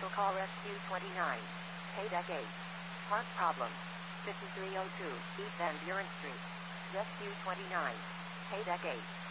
Special call Rescue 29. Paydeck 8. Park problem. 5302 East Van Buren Street. Rescue 29. Paydeck 8.